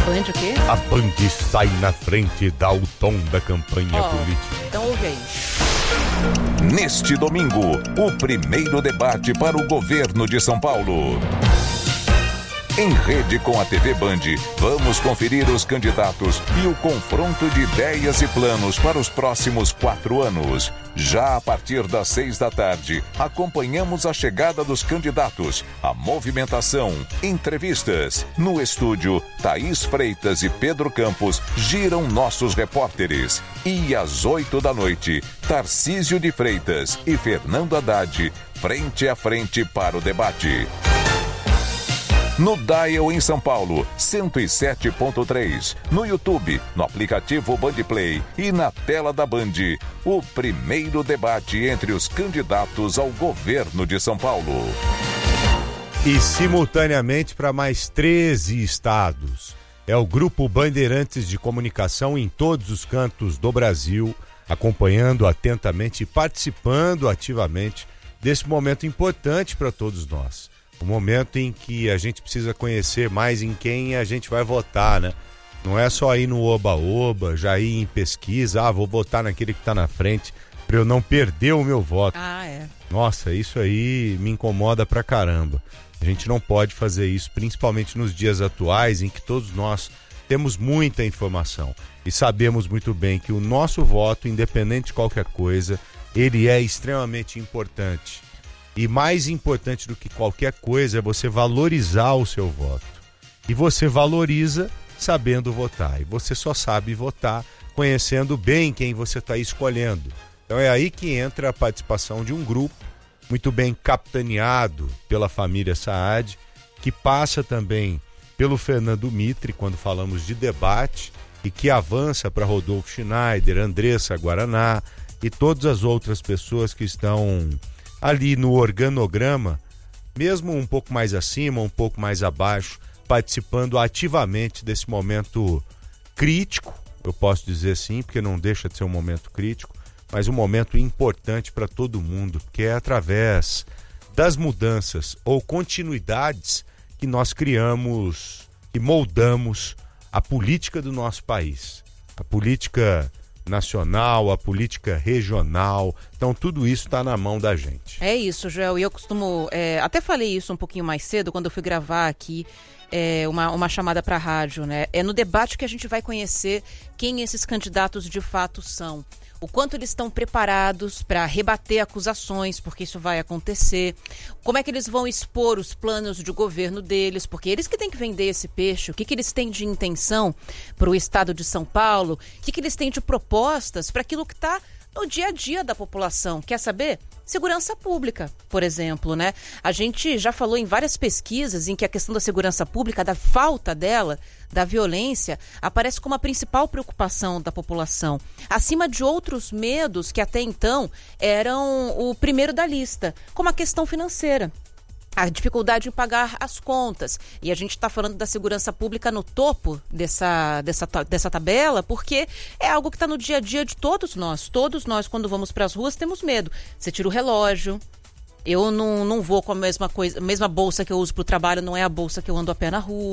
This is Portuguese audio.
Band o quê? A Band sai na frente e dá o tom da campanha política. Então ouve aí. Neste domingo, o primeiro debate para o governo de São Paulo. Em rede com a TV Band, vamos conferir os candidatos e o confronto de ideias e planos para os próximos 4 anos. Já a partir das 6 da tarde, acompanhamos a chegada dos candidatos, a movimentação, entrevistas. No estúdio, Thaís Freitas e Pedro Campos giram nossos repórteres. E às 8 da noite, Tarcísio de Freitas e Fernando Haddad, frente a frente para o debate. No Dial em São Paulo, 107.3. No YouTube, no aplicativo Bandplay e na tela da Band, o primeiro debate entre os candidatos ao governo de São Paulo. E simultaneamente para mais 13 estados. É o Grupo Bandeirantes de Comunicação em todos os cantos do Brasil, acompanhando atentamente e participando ativamente desse momento importante para todos nós. O momento em que a gente precisa conhecer mais em quem a gente vai votar, né? Não é só ir no oba-oba, já ir em pesquisa, vou votar naquele que está na frente para eu não perder o meu voto. Nossa, isso aí me incomoda pra caramba. A gente não pode fazer isso, principalmente nos dias atuais em que todos nós temos muita informação e sabemos muito bem que o nosso voto, independente de qualquer coisa, ele é extremamente importante. E mais importante do que qualquer coisa é você valorizar o seu voto. E você valoriza sabendo votar. E você só sabe votar conhecendo bem quem você está escolhendo. Então é aí que entra a participação de um grupo muito bem capitaneado pela família Saad, que passa também pelo Fernando Mitre, quando falamos de debate, e que avança para Rodolfo Schneider, Andressa Guaraná e todas as outras pessoas que estão ali no organograma, mesmo um pouco mais acima, um pouco mais abaixo, participando ativamente desse momento crítico, eu posso dizer assim, porque não deixa de ser um momento crítico, mas um momento importante para todo mundo, que é através das mudanças ou continuidades que nós criamos e moldamos a política do nosso país, a política nacional, a política regional. Então tudo isso está na mão da gente. É isso, Joel, e eu costumo, até falei isso um pouquinho mais cedo quando eu fui gravar aqui uma chamada para a rádio, né? É no debate que a gente vai conhecer quem esses candidatos de fato são. O quanto eles estão preparados para rebater acusações, porque isso vai acontecer. Como é que eles vão expor os planos de governo deles, porque eles que têm que vender esse peixe. O que eles têm de intenção para o estado de São Paulo, o que eles têm de propostas para aquilo que está no dia a dia da população. Quer saber? Segurança pública, por exemplo, né? A gente já falou em várias pesquisas em que a questão da segurança pública, da falta dela, da violência, aparece como a principal preocupação da população, acima de outros medos que até então eram o primeiro da lista, como a questão financeira. A dificuldade em pagar as contas. E a gente está falando da segurança pública no topo dessa tabela, porque é algo que está no dia a dia de todos nós. Todos nós, quando vamos para as ruas, temos medo. Você tira o relógio. Eu não vou com a mesma bolsa que eu uso para o trabalho, não é a bolsa que eu ando a pé na rua.